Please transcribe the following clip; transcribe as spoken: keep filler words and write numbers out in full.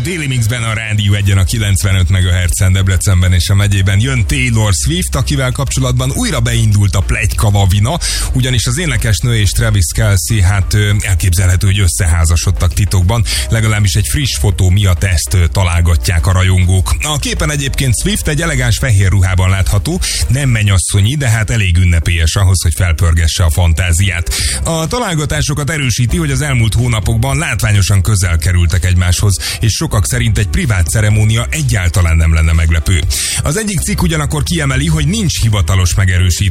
Déli Mixben a Rádió egyen a kilencvenöt megahertzen Debrecenben és a megyében jön Taylor Swift, akivel kapcsolatban újra beindult a pletyka lavina, ugyanis az énekesnő és Travis Kelce hát elképzelhető, hogy összeházasodtak titokban, legalábbis egy friss fotó miatt ezt találgatják a rajongók. A képen egyébként Swift egy elegáns fehér ruhában látható, nem mennyasszonyi, de hát elég ünnepélyes ahhoz, hogy felpörgesse a fantáziát. A találgatásokat erősíti, hogy az elmúlt hónapokban látványosan közel kerültek egymáshoz, és sokak szerint egy privát ceremónia egyáltalán nem lenne meglepő. Az egyik cikk ugyanakkor kiemeli, hogy nincs hivatalos megerősítés